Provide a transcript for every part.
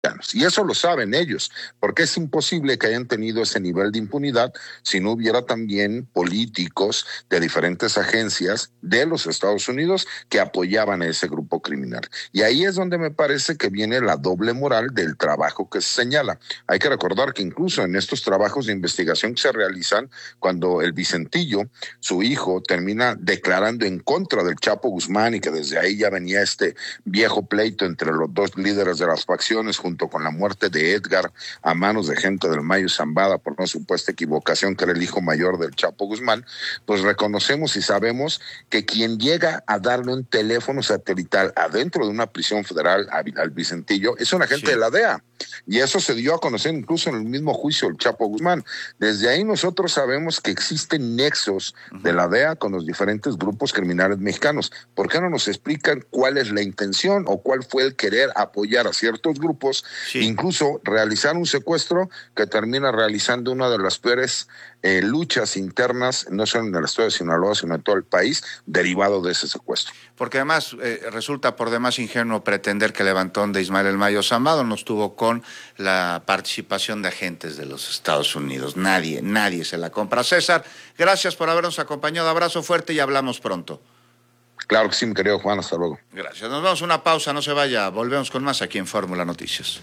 Y eso lo saben ellos, porque es imposible que hayan tenido ese nivel de impunidad si no hubiera también políticos de diferentes agencias de los Estados Unidos que apoyaban a ese grupo criminal. Y ahí es donde me parece que viene la doble moral del trabajo que se señala. Hay que recordar que incluso en estos trabajos de investigación que se realizan, cuando el Vicentillo, su hijo, termina declarando en contra del Chapo Guzmán y que desde ahí ya venía este viejo pleito entre los dos líderes de las facciones, junto con la muerte de Edgar a manos de gente del Mayo Zambada por una supuesta equivocación, que era el hijo mayor del Chapo Guzmán, pues reconocemos y sabemos que quien llega a darle un teléfono satelital adentro de una prisión federal al Vicentillo es un agente de la DEA. Y eso se dio a conocer incluso en el mismo juicio del Chapo Guzmán. Desde ahí nosotros sabemos que existen nexos de la DEA con los diferentes grupos criminales mexicanos. ¿Por qué no nos explican cuál es la intención o cuál fue el querer apoyar a ciertos grupos, incluso realizar un secuestro que termina realizando una de las peores luchas internas, no solo en el estado de Sinaloa, sino en todo el país, derivado de ese secuestro? Porque además resulta por demás ingenuo pretender que el levantón de Ismael El Mayo Zambada no estuvo con la participación de agentes de los Estados Unidos. Nadie se la compra. César, gracias por habernos acompañado. Abrazo fuerte y hablamos pronto. Claro que sí, mi querido Juan. Hasta luego. Gracias. Nos vamos a una pausa, no se vaya. Volvemos con más aquí en Fórmula Noticias.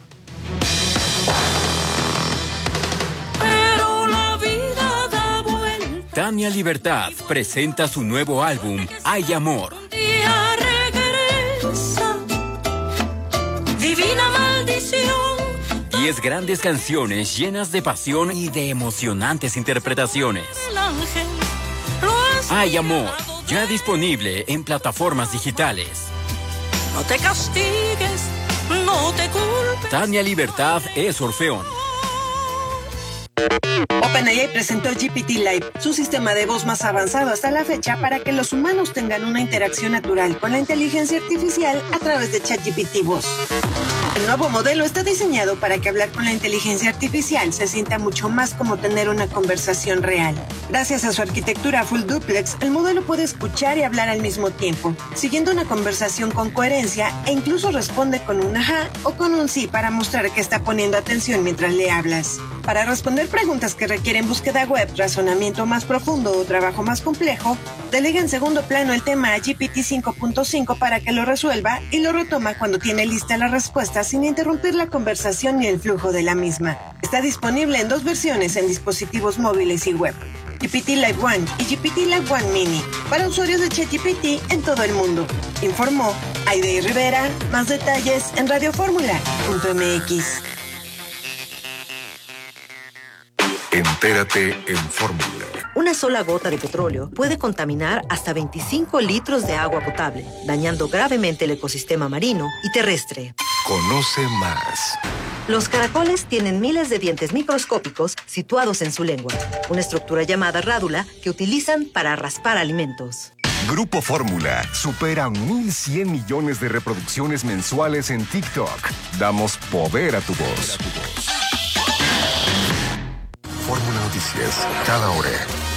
Tania Libertad presenta su nuevo álbum, Hay Amor. Divina maldición. 10 grandes canciones llenas de pasión y de emocionantes interpretaciones. Hay Amor, ya disponible en plataformas digitales. No te castigues, no te culpes. Tania Libertad es Orfeón. OpenAI presentó GPT-Live, su sistema de voz más avanzado hasta la fecha para que los humanos tengan una interacción natural con la inteligencia artificial a través de ChatGPT Voz. El nuevo modelo está diseñado para que hablar con la inteligencia artificial se sienta mucho más como tener una conversación real. Gracias a su arquitectura full duplex, el modelo puede escuchar y hablar al mismo tiempo, siguiendo una conversación con coherencia e incluso responde con un ajá o con un sí para mostrar que está poniendo atención mientras le hablas. Para responder preguntas que requieren búsqueda web, razonamiento más profundo o trabajo más complejo, delega en segundo plano el tema a GPT 5.5 para que lo resuelva y lo retoma cuando tiene lista la respuesta sin interrumpir la conversación ni el flujo de la misma. Está disponible en 2 versiones en dispositivos móviles y web: GPT Live One y GPT Live One Mini, para usuarios de ChatGPT en todo el mundo. Informó Aide Rivera. Más detalles en radioformula.mx. Entérate en Fórmula. Una sola gota de petróleo puede contaminar hasta 25 litros de agua potable, dañando gravemente el ecosistema marino y terrestre. Conoce más. Los caracoles tienen miles de dientes microscópicos situados en su lengua, una estructura llamada rádula que utilizan para raspar alimentos. Grupo Fórmula supera 1,100 millones de reproducciones mensuales en TikTok. Damos poder a tu voz. Fórmula Noticias, cada hora.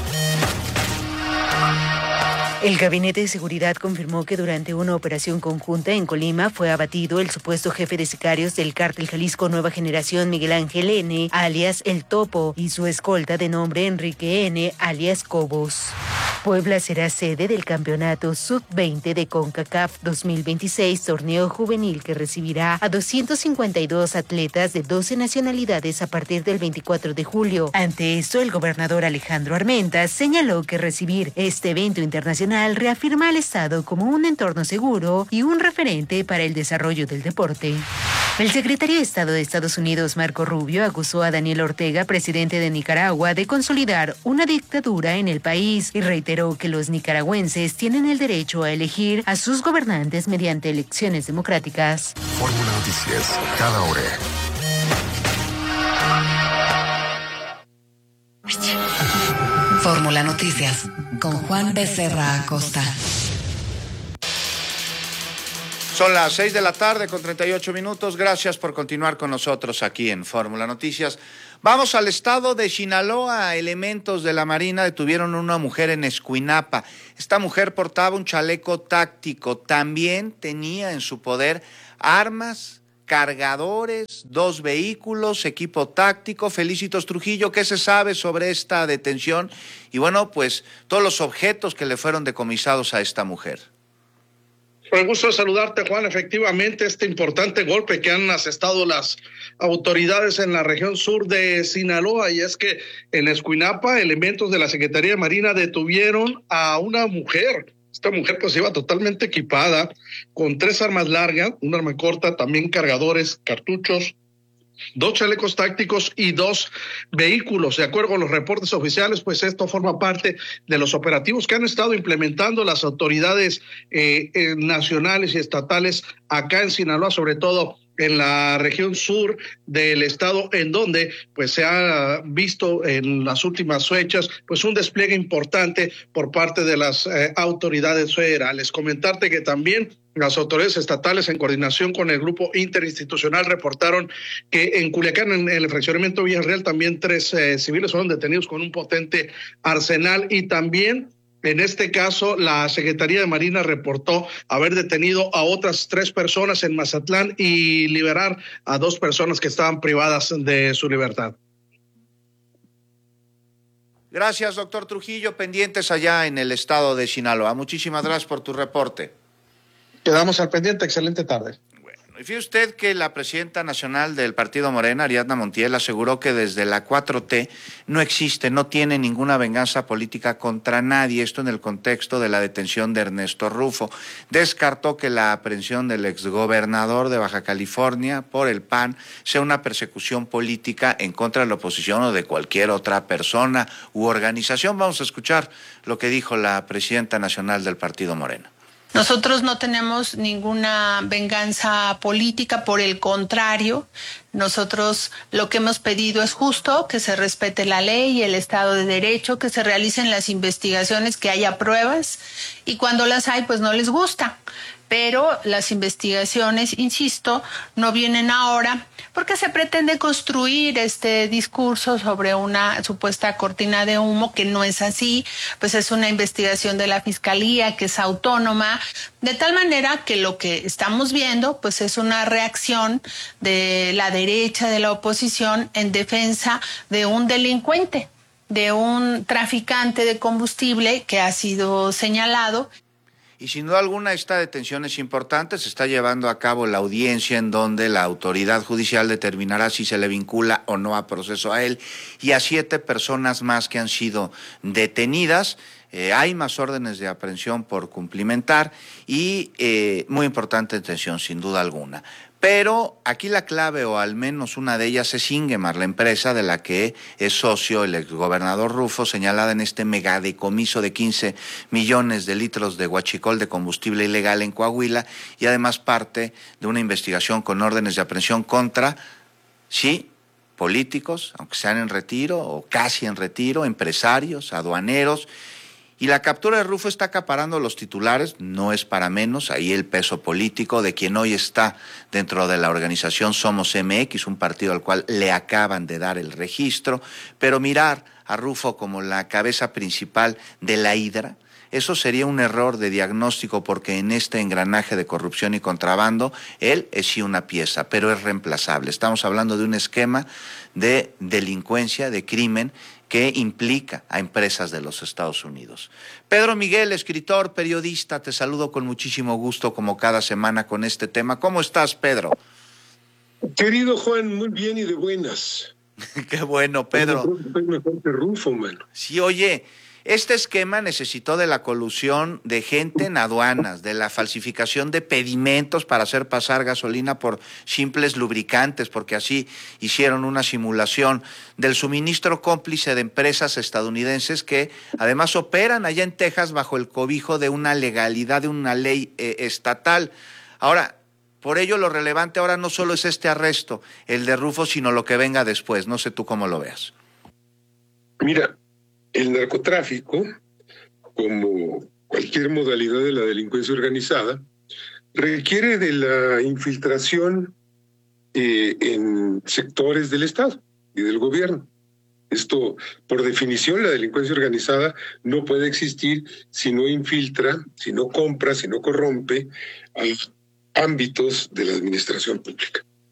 El Gabinete de Seguridad confirmó que durante una operación conjunta en Colima fue abatido el supuesto jefe de sicarios del Cártel Jalisco Nueva Generación, Miguel Ángel N., alias El Topo, y su escolta de nombre Enrique N., alias Cobos. Puebla será sede del Campeonato Sub-20 de CONCACAF 2026, torneo juvenil que recibirá a 252 atletas de 12 nacionalidades a partir del 24 de julio. Ante esto, el gobernador Alejandro Armendáriz señaló que recibir este evento internacional reafirma al Estado como un entorno seguro y un referente para el desarrollo del deporte. El secretario de Estado de Estados Unidos, Marco Rubio, acusó a Daniel Ortega, presidente de Nicaragua, de consolidar una dictadura en el país y reiteró que los nicaragüenses tienen el derecho a elegir a sus gobernantes mediante elecciones democráticas. Fórmula Noticias, cada hora. Fórmula Noticias, con Juan Becerra Acosta. Son las 6 de la tarde con 38 minutos. Gracias por continuar con nosotros aquí en Fórmula Noticias. Vamos al estado de Sinaloa. Elementos de la Marina detuvieron a una mujer en Escuinapa. Esta mujer portaba un chaleco táctico. También tenía en su poder armas cargadores, 2 vehículos, equipo táctico. Felicitos, Trujillo, ¿qué se sabe sobre esta detención? Y bueno, pues todos los objetos que le fueron decomisados a esta mujer. Con el gusto de saludarte, Juan. Efectivamente, este importante golpe que han asestado las autoridades en la región sur de Sinaloa, y es que en Escuinapa, elementos de la Secretaría de Marina detuvieron a una mujer. Esta mujer pues iba totalmente equipada con 3 armas largas, una arma corta, también cargadores, cartuchos, 2 chalecos tácticos y 2 vehículos. De acuerdo con los reportes oficiales, pues esto forma parte de los operativos que han estado implementando las autoridades nacionales y estatales acá en Sinaloa, sobre todo en la región sur del estado, en donde pues se ha visto en las últimas fechas pues un despliegue importante por parte de las autoridades federales. Comentarte que también las autoridades estatales, en coordinación con el grupo interinstitucional, reportaron que en Culiacán, en el fraccionamiento Villarreal, también 3 civiles fueron detenidos con un potente arsenal, y también en este caso la Secretaría de Marina reportó haber detenido a otras 3 personas en Mazatlán y liberar a 2 personas que estaban privadas de su libertad. Gracias, doctor Trujillo, pendientes allá en el estado de Sinaloa. Muchísimas gracias por tu reporte. Quedamos al pendiente, excelente tarde. Bueno, y fíjese usted que la presidenta nacional del partido Morena, Ariadna Montiel, aseguró que desde la 4T no existe, no tiene ninguna venganza política contra nadie, esto en el contexto de la detención de Ernesto Rufo. Descartó que la aprehensión del exgobernador de Baja California por el PAN sea una persecución política en contra de la oposición o de cualquier otra persona u organización. Vamos a escuchar lo que dijo la presidenta nacional del partido Morena. Nosotros no tenemos ninguna venganza política, por el contrario, nosotros lo que hemos pedido es justo que se respete la ley y el Estado de Derecho, que se realicen las investigaciones, que haya pruebas, y cuando las hay, pues no les gusta. Pero las investigaciones, insisto, no vienen ahora porque se pretende construir este discurso sobre una supuesta cortina de humo que no es así, pues es una investigación de la Fiscalía que es autónoma, de tal manera que lo que estamos viendo pues es una reacción de la derecha, de la oposición, en defensa de un delincuente, de un traficante de combustible que ha sido señalado. Y sin duda alguna esta detención es importante, se está llevando a cabo la audiencia en donde la autoridad judicial determinará si se le vincula o no a proceso a él y a 7 personas más que han sido detenidas. Hay más órdenes de aprehensión por cumplimentar y muy importante detención sin duda alguna. Pero aquí la clave, o al menos una de ellas, es Ingemar, la empresa de la que es socio el exgobernador Rufo, señalada en este megadecomiso de 15 millones de litros de huachicol de combustible ilegal en Coahuila, y además parte de una investigación con órdenes de aprehensión contra, sí, políticos, aunque sean en retiro o casi en retiro, empresarios, aduaneros. Y la captura de Rufo está acaparando los titulares, no es para menos, ahí el peso político de quien hoy está dentro de la organización Somos MX, un partido al cual le acaban de dar el registro, pero mirar a Rufo como la cabeza principal de la hidra, eso sería un error de diagnóstico, porque en este engranaje de corrupción y contrabando, él es sí una pieza, pero es reemplazable. Estamos hablando de un esquema de delincuencia, de crimen, que implica a empresas de los Estados Unidos. Pedro Miguel, escritor, periodista, te saludo con muchísimo gusto como cada semana con este tema. ¿Cómo estás, Pedro? Querido Juan, muy bien y de buenas. Qué bueno, Pedro. Es mejor que Rufo, mano. Sí, oye, este esquema necesitó de la colusión de gente en aduanas, de la falsificación de pedimentos para hacer pasar gasolina por simples lubricantes, porque así hicieron una simulación, del suministro cómplice de empresas estadounidenses que además operan allá en Texas bajo el cobijo de una legalidad, de una ley estatal. Ahora, por ello lo relevante ahora no solo es este arresto, el de Rufo, sino lo que venga después. No sé tú cómo lo veas. Mira, el narcotráfico, como cualquier modalidad de la delincuencia organizada, requiere de la infiltración en sectores del Estado y del gobierno. Esto, por definición, la delincuencia organizada no puede existir si no infiltra, si no compra, si no corrompe a ámbitos de la administración pública.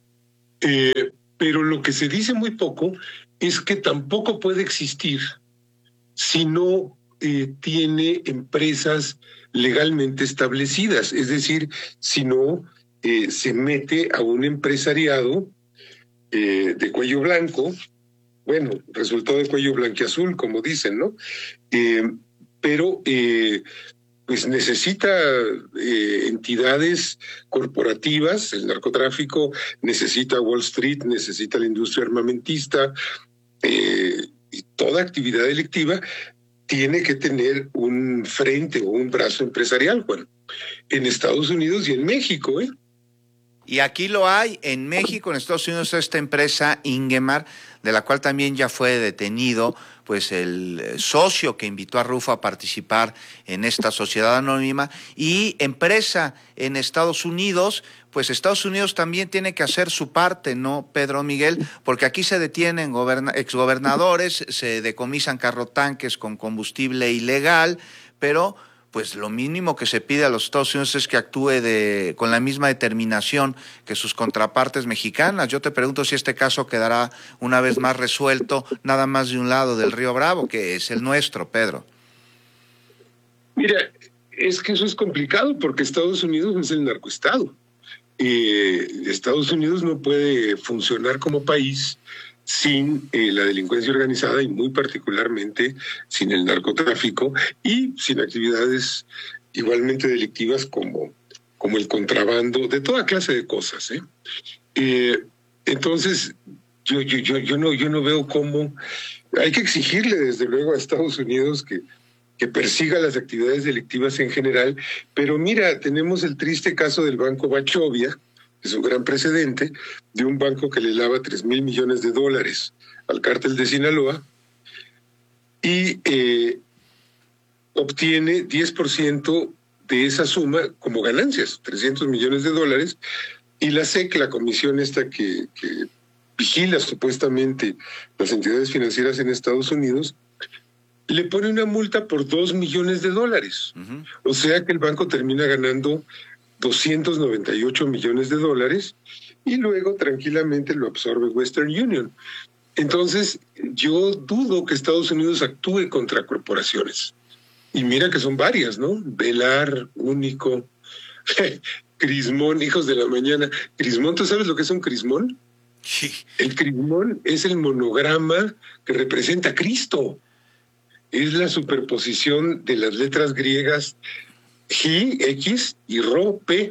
Pero lo que se dice muy poco es que tampoco puede existir si no tiene empresas legalmente establecidas, es decir, si no se mete a un empresariado de cuello blanco, bueno, resultado de cuello blanquiazul, como dicen, ¿no? Pero pues necesita entidades corporativas, el narcotráfico necesita Wall Street, necesita la industria armamentista, y toda actividad delictiva tiene que tener un frente o un brazo empresarial, Juan, en Estados Unidos y en México, ¿eh? Y aquí lo hay, en México, en Estados Unidos, esta empresa Ingemar, de la cual también ya fue detenido pues el socio que invitó a Rufo a participar en esta sociedad anónima, y empresa en Estados Unidos, pues Estados Unidos también tiene que hacer su parte, ¿no, Pedro Miguel? Porque aquí se detienen exgobernadores, se decomisan carrotanques con combustible ilegal, pero pues lo mínimo que se pide a los Estados Unidos es que actúe con la misma determinación que sus contrapartes mexicanas. Yo te pregunto si este caso quedará una vez más resuelto nada más de un lado del río Bravo, que es el nuestro, Pedro. Mira, es que eso es complicado porque Estados Unidos es el narcoestado. Estados Unidos no puede funcionar como país sin la delincuencia organizada y muy particularmente sin el narcotráfico y sin actividades igualmente delictivas como el contrabando, de toda clase de cosas, entonces yo no veo cómo. Hay que exigirle desde luego a Estados Unidos que persiga las actividades delictivas en general, pero mira, tenemos el triste caso del Banco Wachovia. Es un gran precedente de un banco que le lava $3,000 millones al cártel de Sinaloa y obtiene 10% de esa suma como ganancias, $300 millones, y la SEC, la comisión esta que vigila supuestamente las entidades financieras en Estados Unidos, le pone una multa por $2 millones. Uh-huh. O sea que el banco termina ganando $298 millones y luego tranquilamente lo absorbe Western Union. Entonces, yo dudo que Estados Unidos actúe contra corporaciones. Y mira que son varias, ¿no? Velar, Único, Crismón, hijos de la mañana. Crismón, ¿tú sabes lo que es un crismón? Sí. El crismón es el monograma que representa a Cristo. Es la superposición de las letras griegas G, X y Rho, P.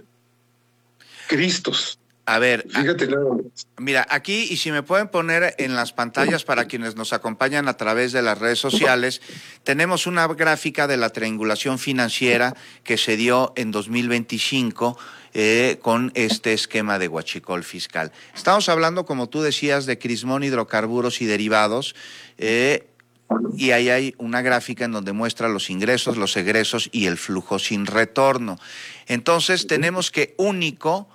Cristos. A ver, fíjate nada más. Mira, aquí, y si me pueden poner en las pantallas para quienes nos acompañan a través de las redes sociales, tenemos una gráfica de la triangulación financiera que se dio en 2025 con este esquema de huachicol fiscal. Estamos hablando, como tú decías, de Crismón, hidrocarburos y derivados, y ahí hay una gráfica en donde muestra los ingresos, los egresos y el flujo sin retorno. Entonces tenemos que Único,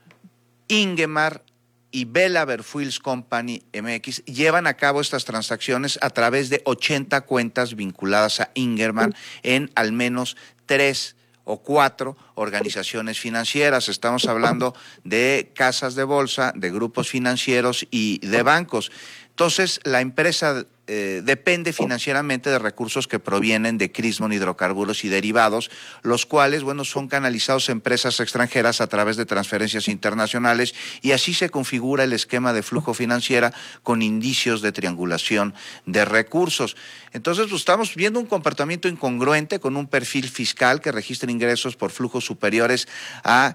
Ingemar y Belaver Fuels Company MX llevan a cabo estas transacciones a través de 80 cuentas vinculadas a Ingemar en al menos 3 o 4 organizaciones financieras. Estamos hablando de casas de bolsa, de grupos financieros y de bancos. Entonces, la empresa depende financieramente de recursos que provienen de Crismón, hidrocarburos y derivados, los cuales, bueno, son canalizados a empresas extranjeras a través de transferencias internacionales, y así se configura el esquema de flujo financiera con indicios de triangulación de recursos. Entonces, pues, estamos viendo un comportamiento incongruente con un perfil fiscal que registra ingresos por flujos superiores a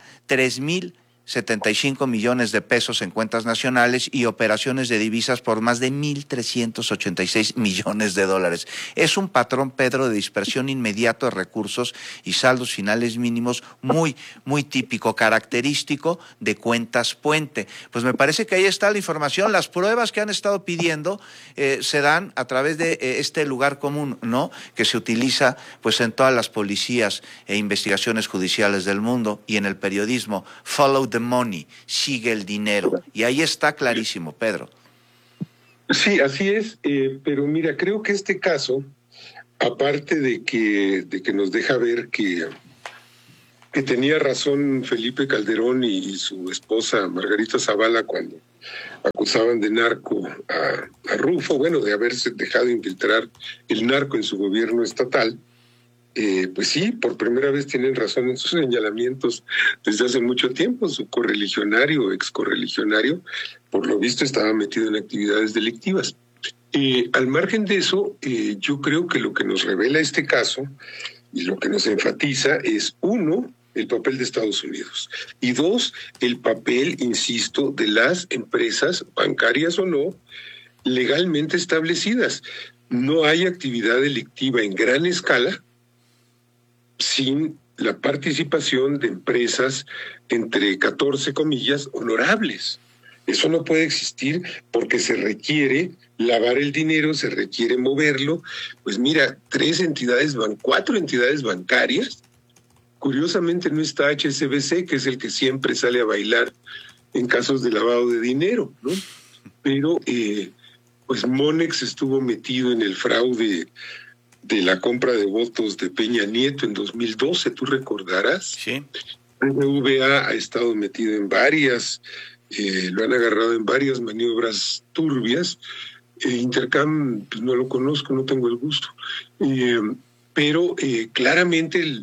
3,075 millones de pesos en cuentas nacionales y operaciones de divisas por más de 1,386 millones de dólares. Es un patrón, Pedro, de dispersión inmediato de recursos y saldos finales mínimos muy, muy típico, característico de cuentas puente. Pues me parece que ahí está la información. Las pruebas que han estado pidiendo se dan a través de este lugar común, ¿no?, que se utiliza pues en todas las policías e investigaciones judiciales del mundo y en el periodismo. Follow the money, sigue el dinero. Y ahí está clarísimo, Pedro. Sí, así es, pero mira, creo que este caso, aparte de que nos deja ver que que tenía razón Felipe Calderón y su esposa Margarita Zavala cuando acusaban de narco a Rufo, bueno, de haberse dejado infiltrar el narco en su gobierno estatal. Pues sí, por primera vez tienen razón en sus señalamientos desde hace mucho tiempo. Su correligionario, ex correligionario, por lo visto estaba metido en actividades delictivas. Al margen de eso, yo creo que lo que nos revela este caso y lo que nos enfatiza es, uno, el papel de Estados Unidos, y dos, el papel, insisto, de las empresas, bancarias o no, legalmente establecidas. No hay actividad delictiva en gran escala sin la participación de empresas, entre 14 comillas, honorables. Eso no puede existir porque se requiere lavar el dinero, se requiere moverlo. Pues mira, 4 entidades bancarias. Curiosamente no está HSBC, que es el que siempre sale a bailar en casos de lavado de dinero, ¿no? Pero pues Monex estuvo metido en el fraude de la compra de votos de Peña Nieto en 2012, tú recordarás. Sí. BBVA ha estado metido en varias, lo han agarrado en varias maniobras turbias. Intercam, pues no lo conozco, no tengo el gusto. Pero claramente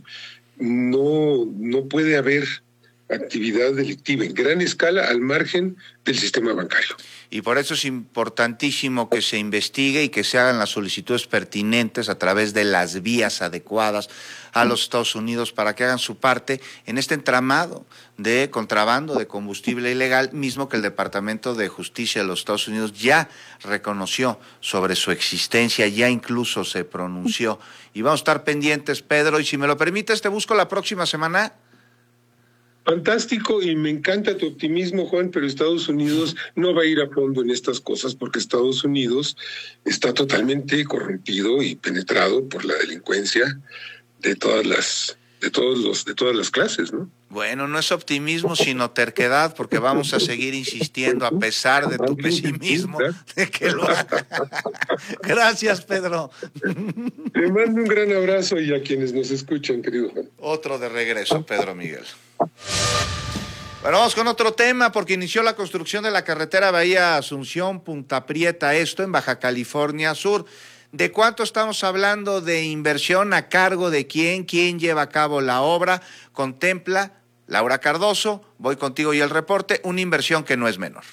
no puede haber actividad delictiva en gran escala al margen del sistema bancario. Y por eso es importantísimo que se investigue y que se hagan las solicitudes pertinentes a través de las vías adecuadas a los Estados Unidos para que hagan su parte en este entramado de contrabando de combustible ilegal, mismo que el Departamento de Justicia de los Estados Unidos ya reconoció sobre su existencia, ya incluso se pronunció. Y vamos a estar pendientes, Pedro, y si me lo permites, te busco la próxima semana. Fantástico, y me encanta tu optimismo, Juan, pero Estados Unidos no va a ir a fondo en estas cosas porque Estados Unidos está totalmente corrompido y penetrado por la delincuencia de todas las clases, ¿no? Bueno, no es optimismo, sino terquedad, porque vamos a seguir insistiendo a pesar de tu pesimismo de que lo haga. Gracias, Pedro. Te mando un gran abrazo y a quienes nos escuchan, querido Juan. Otro de regreso, Pedro Miguel. Bueno, vamos con otro tema, porque inició la construcción de la carretera Bahía Asunción-Punta Prieta, esto en Baja California Sur. ¿De cuánto estamos hablando de inversión? ¿A cargo de quién? ¿Quién lleva a cabo la obra? Contempla, Laura Cardoso, voy contigo y el reporte, una inversión que no es menor.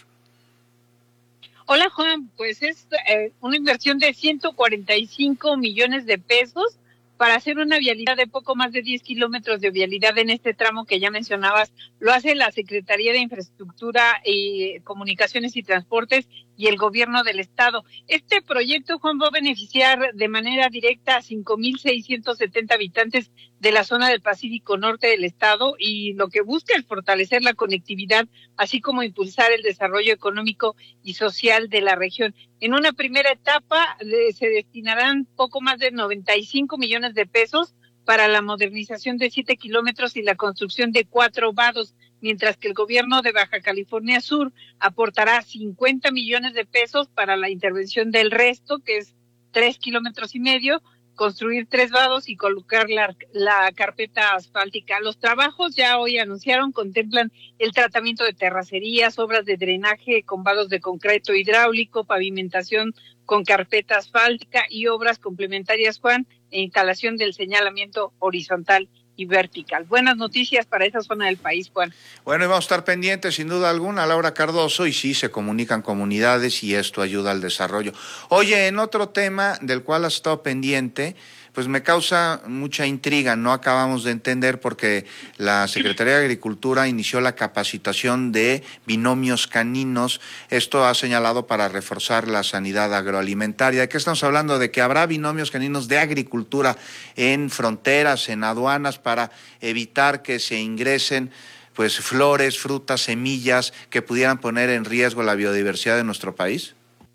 Hola, Juan, pues es una inversión de 145 millones de pesos para hacer una vialidad de poco más de 10 kilómetros de vialidad en este tramo que ya mencionabas. Lo hace la Secretaría de Infraestructura y Comunicaciones y Transportes y el Gobierno del Estado. Este proyecto, Juan, va a beneficiar de manera directa a 5,670 habitantes de la zona del Pacífico Norte del Estado, y lo que busca es fortalecer la conectividad, así como impulsar el desarrollo económico y social de la región. En una primera etapa se destinarán poco más de 95 millones de pesos para la modernización de 7 kilómetros y la construcción de 4 vados, mientras que el gobierno de Baja California Sur aportará 50 millones de pesos para la intervención del resto, que es 3,5 kilómetros, construir 3 vados y colocar la carpeta asfáltica. Los trabajos, ya hoy anunciaron, contemplan el tratamiento de terracerías, obras de drenaje con vados de concreto hidráulico, pavimentación con carpeta asfáltica y obras complementarias, Juan, e instalación del señalamiento horizontal y vertical. Buenas noticias para esa zona del país, Juan. Bueno, y vamos a estar pendientes, sin duda alguna, Laura Cardoso, y sí, se comunican comunidades y esto ayuda al desarrollo. Oye, en otro tema del cual has estado pendiente, pues me causa mucha intriga, no acabamos de entender porque la Secretaría de Agricultura inició la capacitación de binomios caninos. Esto ha señalado para reforzar la sanidad agroalimentaria. ¿De qué estamos hablando? De que habrá binomios caninos de agricultura en fronteras, en aduanas, para evitar que se ingresen pues flores, frutas, semillas que pudieran poner en riesgo la biodiversidad de nuestro país.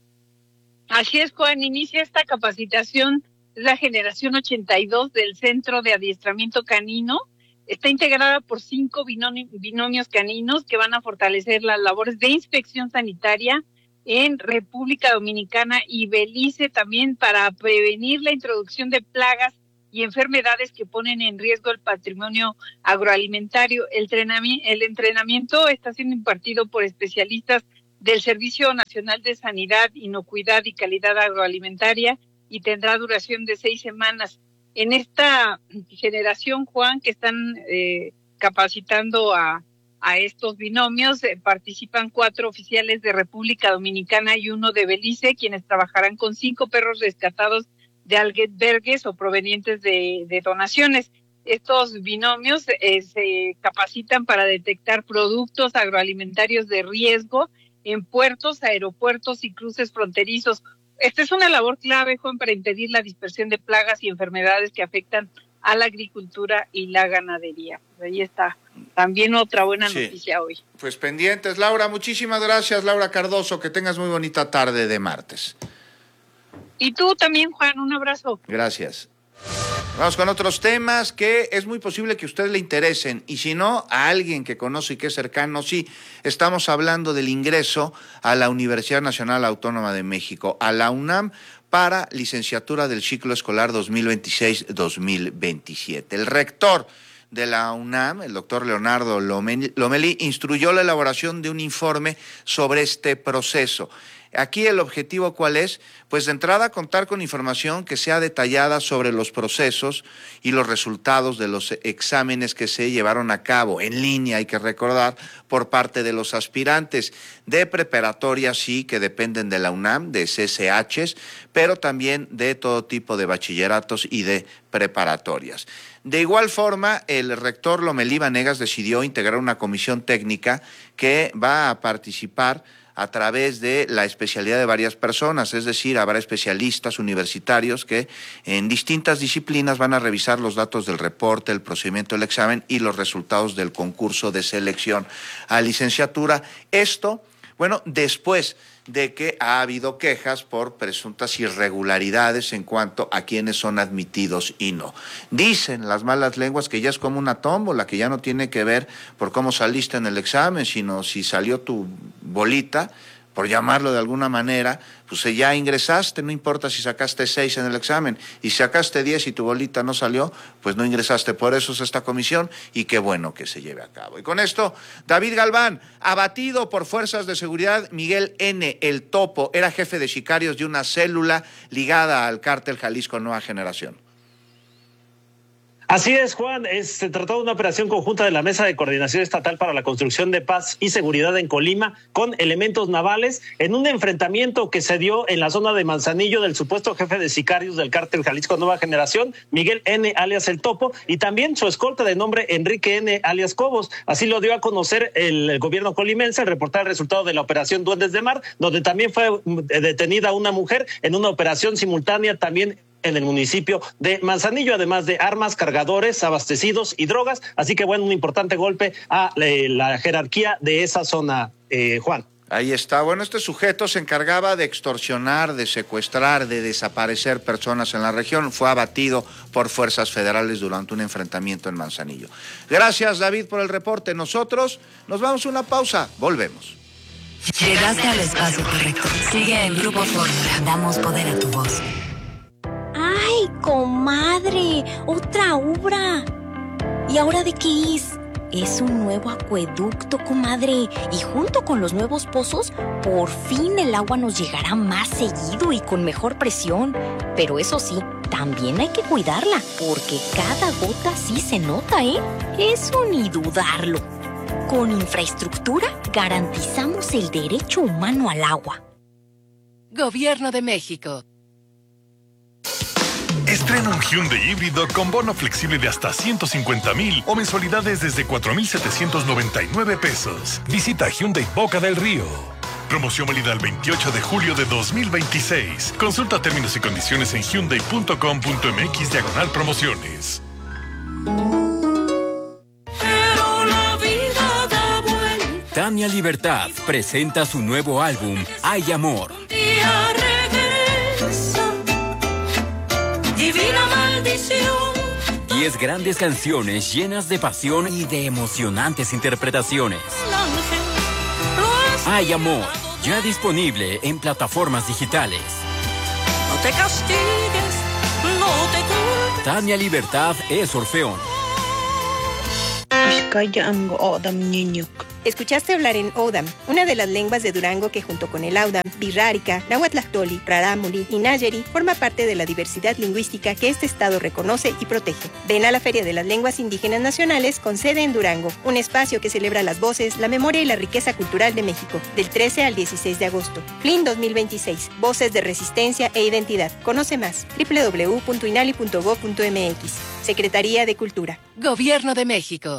Así es, Juan, inicia esta capacitación la generación 82 del Centro de Adiestramiento Canino. Está integrada por 5 binomios caninos que van a fortalecer las labores de inspección sanitaria en República Dominicana y Belice, también para prevenir la introducción de plagas y enfermedades que ponen en riesgo el patrimonio agroalimentario. El entrenamiento está siendo impartido por especialistas del Servicio Nacional de Sanidad, Inocuidad y Calidad Agroalimentaria y tendrá duración de 6 semanas. En esta generación, Juan, que están capacitando a estos binomios, participan 4 oficiales de República Dominicana y 1 de Belice, quienes trabajarán con 5 perros rescatados de albergues o provenientes de donaciones. Estos binomios se capacitan para detectar productos agroalimentarios de riesgo en puertos, aeropuertos y cruces fronterizos. Esta es una labor clave, Juan, para impedir la dispersión de plagas y enfermedades que afectan a la agricultura y la ganadería. Pues ahí está también otra buena noticia hoy. Pues pendientes, Laura. Muchísimas gracias, Laura Cardoso. Que tengas muy bonita tarde de martes. Y tú también, Juan, un abrazo. Gracias. Vamos con otros temas que es muy posible que a usted le interesen, y si no, a alguien que conoce y que es cercano, sí. Estamos hablando del ingreso a la Universidad Nacional Autónoma de México, a la UNAM, para licenciatura del ciclo escolar 2026-2027. El rector de la UNAM, el doctor Leonardo Lomelí, instruyó la elaboración de un informe sobre este proceso. Aquí el objetivo, ¿cuál es? Pues de entrada contar con información que sea detallada sobre los procesos y los resultados de los exámenes que se llevaron a cabo en línea, hay que recordar, por parte de los aspirantes de preparatoria, sí, que dependen de la UNAM, de CCHs, pero también de todo tipo de bachilleratos y de preparatorias. De igual forma, el rector Lomelí Vanegas decidió integrar una comisión técnica que va a participar a través de la especialidad de varias personas, es decir, habrá especialistas universitarios que en distintas disciplinas van a revisar los datos del reporte, el procedimiento del examen y los resultados del concurso de selección a licenciatura. Esto, bueno, después de que ha habido quejas por presuntas irregularidades en cuanto a quienes son admitidos y no. Dicen las malas lenguas que ya es como una tómbola, que ya no tiene que ver por cómo saliste en el examen, sino si salió tu bolita, por llamarlo de alguna manera, pues ya ingresaste, no importa si sacaste 6 en el examen, y si sacaste 10 y tu bolita no salió, pues no ingresaste. Por eso es esta comisión, y qué bueno que se lleve a cabo. Y con esto, David Galván, abatido por fuerzas de seguridad. Miguel N., el Topo, era jefe de sicarios de una célula ligada al cártel Jalisco Nueva Generación. Así es, Juan. Se trató de una operación conjunta de la Mesa de Coordinación Estatal para la Construcción de Paz y Seguridad en Colima con elementos navales en un enfrentamiento que se dio en la zona de Manzanillo del supuesto jefe de sicarios del cártel Jalisco Nueva Generación, Miguel N., alias El Topo, y también su escolta de nombre Enrique N., alias Cobos. Así lo dio a conocer el gobierno colimense al reportar el resultado de la operación Duendes de Mar, donde también fue detenida una mujer en una operación simultánea también en el municipio de Manzanillo, además de armas, cargadores, abastecidos y drogas. Así que, bueno, un importante golpe a la jerarquía de esa zona, Juan. Ahí está. Bueno, este sujeto se encargaba de extorsionar, de secuestrar, de desaparecer personas en la región. Fue abatido por fuerzas federales durante un enfrentamiento en Manzanillo. Gracias, David, por el reporte. Nosotros nos vamos a una pausa. Volvemos. Llegaste al espacio correcto. Sigue en Grupo Fórmula. Damos poder a tu voz. ¡Ay, comadre! ¡Otra obra! ¿Y ahora de qué es? Es un nuevo acueducto, comadre. Y junto con los nuevos pozos, por fin el agua nos llegará más seguido y con mejor presión. Pero eso sí, también hay que cuidarla, porque cada gota sí se nota, ¿eh? Eso ni dudarlo. Con infraestructura, garantizamos el derecho humano al agua. Gobierno de México. Estrena un Hyundai híbrido con bono flexible de hasta 150,000 o mensualidades desde 4,799 pesos. Visita Hyundai Boca del Río. Promoción válida el 28 de julio de 2026. Consulta términos y condiciones en hyundai.com.mx/promociones. Tania Libertad presenta su nuevo álbum, Hay Amor. Divina maldición. 10 grandes canciones llenas de pasión y de emocionantes interpretaciones. Hay Amor, ya disponible en plataformas digitales. No te castigues, no te culpes. Tania Libertad es Orfeón. Escuchaste hablar en Odam, una de las lenguas de Durango que junto con el Audam, Birrárica, Nahuatlactoli, Rarámuri y Nayeri forma parte de la diversidad lingüística que este estado reconoce y protege. Ven a la Feria de las Lenguas Indígenas Nacionales con sede en Durango, un espacio que celebra las voces, la memoria y la riqueza cultural de México, del 13 al 16 de agosto. FLIN 2026, Voces de Resistencia e Identidad. Conoce más, www.inali.gov.mx. Secretaría de Cultura. Gobierno de México.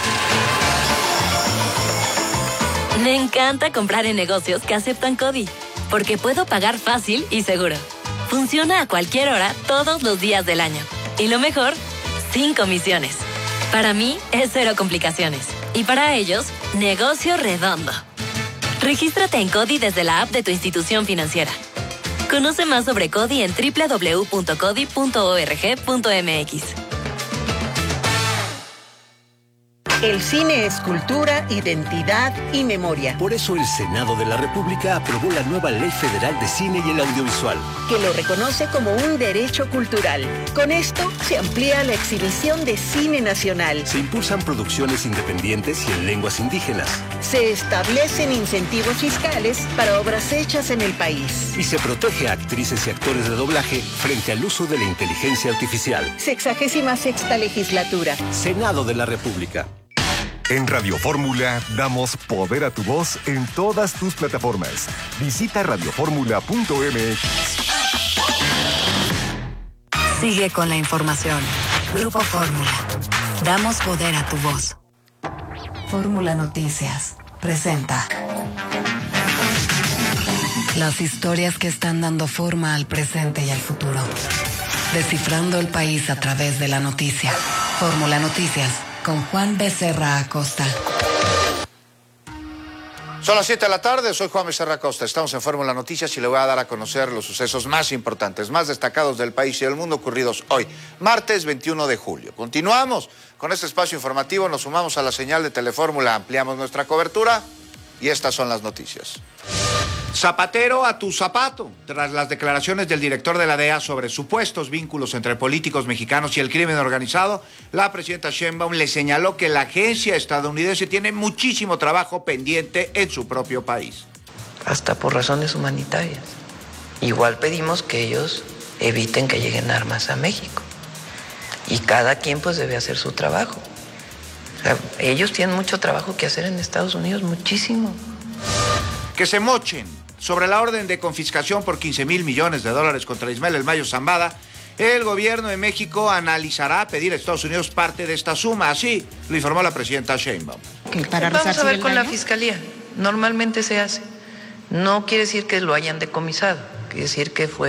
Me encanta comprar en negocios que aceptan CODI, porque puedo pagar fácil y seguro. Funciona a cualquier hora, todos los días del año. Y lo mejor, sin comisiones. Para mí, es cero complicaciones. Y para ellos, negocio redondo. Regístrate en CODI desde la app de tu institución financiera. Conoce más sobre CODI en www.codi.org.mx. El cine es cultura, identidad y memoria. Por eso el Senado de la República aprobó la nueva Ley Federal de Cine y el Audiovisual, que lo reconoce como un derecho cultural. Con esto se amplía la exhibición de cine nacional. Se impulsan producciones independientes y en lenguas indígenas. Se establecen incentivos fiscales para obras hechas en el país. Y se protege a actrices y actores de doblaje frente al uso de la inteligencia artificial. 66ª legislatura. Senado de la República. En Radio Fórmula damos poder a tu voz en todas tus plataformas. Visita radioformula.mx. Sigue con la información. Grupo Fórmula. Damos poder a tu voz. Fórmula Noticias presenta las historias que están dando forma al presente y al futuro. Descifrando el país a través de la noticia. Fórmula Noticias. Con Juan Becerra Acosta. Son las 7 de la tarde, soy Juan Becerra Acosta. Estamos en Fórmula Noticias y le voy a dar a conocer los sucesos más importantes, más destacados del país y del mundo ocurridos hoy, martes 21 de julio. Continuamos con este espacio informativo, nos sumamos a la señal de Telefórmula, ampliamos nuestra cobertura y estas son las noticias. Zapatero a tu zapato. Tras las declaraciones del director de la DEA sobre supuestos vínculos entre políticos mexicanos y el crimen organizado, la presidenta Sheinbaum le señaló que la agencia estadounidense tiene muchísimo trabajo pendiente en su propio país. Hasta por razones humanitarias. Igual pedimos que ellos eviten que lleguen armas a México. Y cada quien pues debe hacer su trabajo. O sea, ellos tienen mucho trabajo que hacer en Estados Unidos, muchísimo. Que se mochen. Sobre la orden de confiscación por $15,000 millones contra Ismael El Mayo Zambada, el gobierno de México analizará pedir a Estados Unidos parte de esta suma. Así lo informó la presidenta Sheinbaum. Vamos a ver con la fiscalía. Normalmente se hace. No quiere decir que lo hayan decomisado. Quiere decir que fue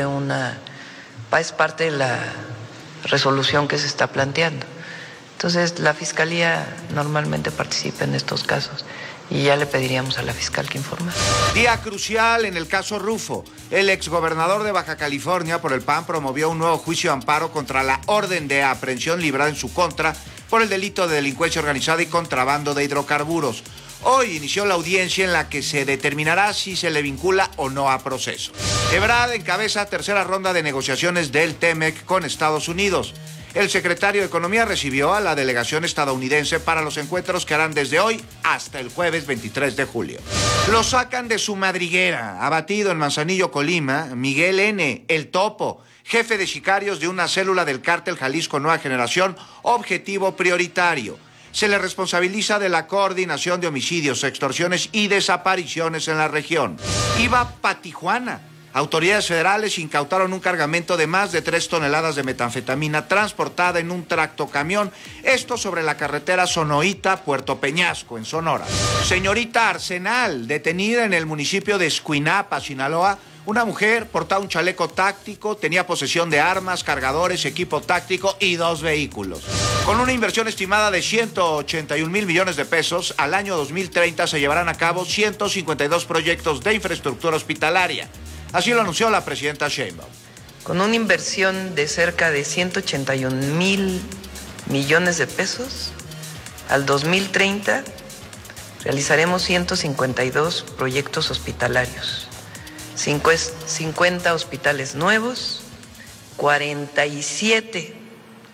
es parte de la resolución que se está planteando. Entonces, la fiscalía normalmente participa en estos casos. Y ya le pediríamos a la fiscal que informe. Día crucial en el caso Rufo. El exgobernador de Baja California por el PAN promovió un nuevo juicio de amparo contra la orden de aprehensión librada en su contra por el delito de delincuencia organizada y contrabando de hidrocarburos. Hoy inició la audiencia en la que se determinará si se le vincula o no a proceso. Ebrard encabeza tercera ronda de negociaciones del TEMEC con Estados Unidos. El secretario de Economía recibió a la delegación estadounidense para los encuentros que harán desde hoy hasta el jueves 23 de julio. Lo sacan de su madriguera. Abatido en Manzanillo, Colima, Miguel N., el Topo, jefe de sicarios de una célula del cártel Jalisco Nueva Generación, objetivo prioritario. Se le responsabiliza de la coordinación de homicidios, extorsiones y desapariciones en la región. Iba pa' Tijuana. Autoridades federales incautaron un cargamento de más de 3 toneladas de metanfetamina transportada en un tractocamión, esto sobre la carretera Sonoita-Puerto Peñasco, en Sonora. Señorita Arsenal, detenida en el municipio de Escuinapa, Sinaloa. Una mujer portaba un chaleco táctico, tenía posesión de armas, cargadores, equipo táctico y 2 vehículos. Con una inversión estimada de 181,000 millones de pesos, al año 2030 se llevarán a cabo 152 proyectos de infraestructura hospitalaria. Así lo anunció la presidenta Sheinbaum. Con una inversión de cerca de 181,000 millones de pesos, al 2030 realizaremos 152 proyectos hospitalarios, 50 hospitales nuevos, 47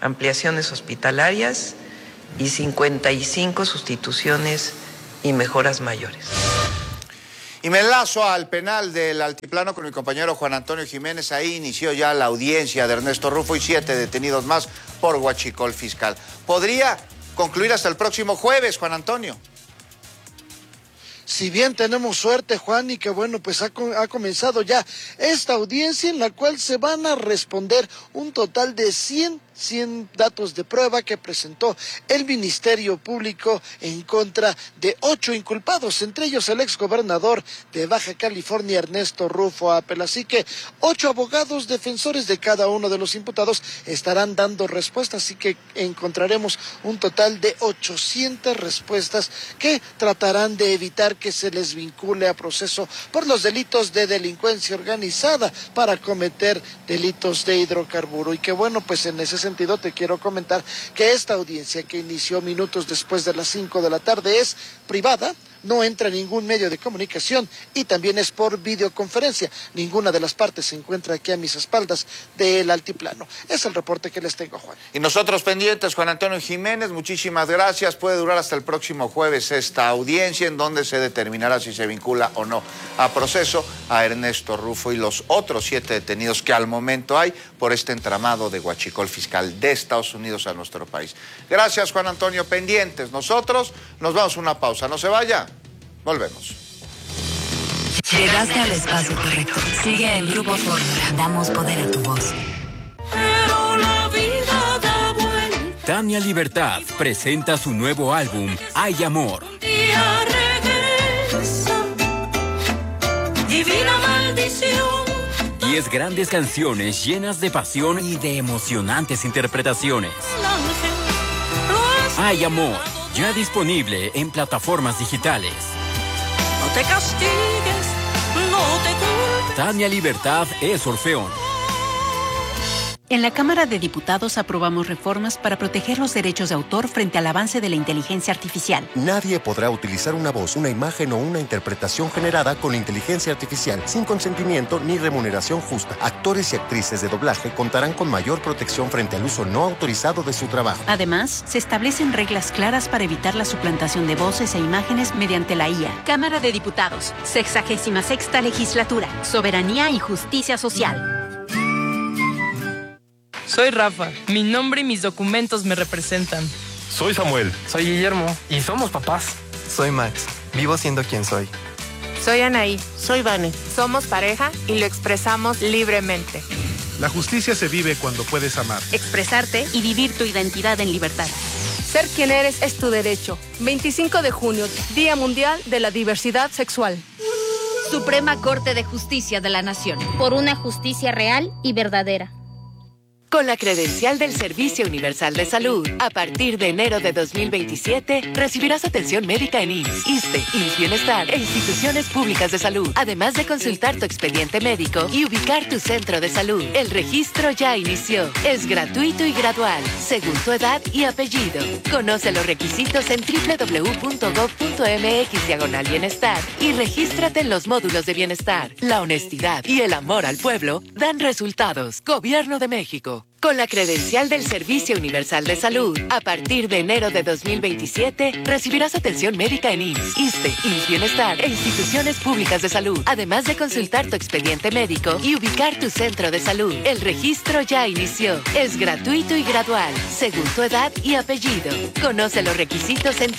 ampliaciones hospitalarias y 55 sustituciones y mejoras mayores. Y me enlazo al penal del Altiplano con mi compañero Juan Antonio Jiménez. Ahí inició ya la audiencia de Ernesto Rufo y 7 detenidos más por huachicol fiscal. ¿Podría concluir hasta el próximo jueves, Juan Antonio? Si bien tenemos suerte, Juan, y que bueno, pues ha comenzado ya esta audiencia en la cual se van a responder un total de 100 datos de prueba que presentó el Ministerio Público en contra de 8 inculpados, entre ellos el exgobernador de Baja California, Ernesto Rufo Apel. Así que 8 abogados defensores de cada uno de los imputados estarán dando respuestas, así que encontraremos un total de 800 respuestas que tratarán de evitar que se les vincule a proceso por los delitos de delincuencia organizada para cometer delitos de hidrocarburo. Y que bueno, pues en ese sentido te quiero comentar que esta audiencia, que inició minutos después de las 5 de la tarde, es privada, no entra ningún medio de comunicación y también es por videoconferencia. Ninguna de las partes se encuentra aquí a mis espaldas del Altiplano. Es el reporte que les tengo, Juan. Y nosotros pendientes, Juan Antonio Jiménez, muchísimas gracias. Puede durar hasta el próximo jueves esta audiencia en donde se determinará si se vincula o no a proceso a Ernesto Rufo y los otros 7 detenidos que al momento hay por este entramado de huachicol fiscal de Estados Unidos a nuestro país. Gracias, Juan Antonio, pendientes. Nosotros nos vamos a una pausa. No se vaya. Volvemos. Llegaste al espacio correcto. Sigue en Grupo Fórmula. Damos poder a tu voz. Pero la vida da vuelta. Tania Libertad presenta su nuevo álbum, Hay Amor. Día regresa. Divina maldición. 10 grandes canciones llenas de pasión y de emocionantes interpretaciones. Hay Amor, ya disponible en plataformas digitales. No te castigues, no te culpes. Tania Libertad es Orfeón. En la Cámara de Diputados aprobamos reformas para proteger los derechos de autor frente al avance de la inteligencia artificial. Nadie podrá utilizar una voz, una imagen o una interpretación generada con inteligencia artificial sin consentimiento ni remuneración justa. Actores y actrices de doblaje contarán con mayor protección frente al uso no autorizado de su trabajo. Además, se establecen reglas claras para evitar la suplantación de voces e imágenes mediante la IA. Cámara de Diputados, 66ª Legislatura, Soberanía y Justicia Social. Soy Rafa. Mi nombre y mis documentos me representan. Soy Samuel. Soy Guillermo. Y somos papás. Soy Max. Vivo siendo quien soy. Soy Anaí. Soy Vane. Somos pareja y lo expresamos libremente. La justicia se vive cuando puedes amar. Expresarte y vivir tu identidad en libertad. Ser quien eres es tu derecho. 25 de junio, Día Mundial de la Diversidad Sexual. Suprema Corte de Justicia de la Nación. Por una justicia real y verdadera. Con la credencial del Servicio Universal de Salud, a partir de enero de 2027, recibirás atención médica en IMSS, ISSSTE, IMSS Bienestar e instituciones públicas de salud, además de consultar tu expediente médico y ubicar tu centro de salud. El registro ya inició. Es gratuito y gradual, según tu edad y apellido. Conoce los requisitos en www.gov.mx/bienestar y regístrate en los módulos de bienestar. La honestidad y el amor al pueblo dan resultados. Gobierno de México. Con la credencial del Servicio Universal de Salud, a partir de enero de 2027, recibirás atención médica en IMSS, ISSSTE, IMSS Bienestar e instituciones públicas de salud, además de consultar tu expediente médico y ubicar tu centro de salud. El registro ya inició. Es gratuito y gradual, según tu edad y apellido. Conoce los requisitos en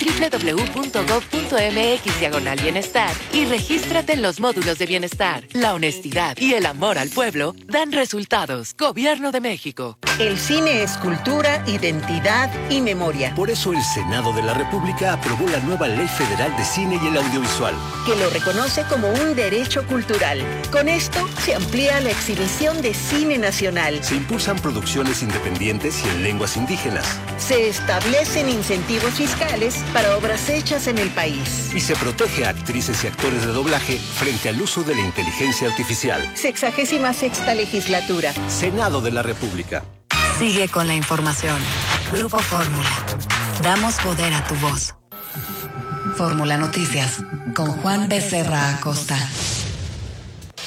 www.gov.mx/bienestar y regístrate en los módulos de bienestar. La honestidad y el amor al pueblo dan resultados. Gobierno de México. El cine es cultura, identidad y memoria. Por eso el Senado de la República aprobó la nueva Ley Federal de Cine y el Audiovisual, que lo reconoce como un derecho cultural. Con esto se amplía la exhibición de cine nacional. Se impulsan producciones independientes y en lenguas indígenas. Se establecen incentivos fiscales para obras hechas en el país. Y se protege a actrices y actores de doblaje frente al uso de la inteligencia artificial. 66ª Legislatura. Senado de la República. Sigue con la información. Grupo Fórmula. Damos poder a tu voz. Fórmula Noticias con Juan Becerra Acosta.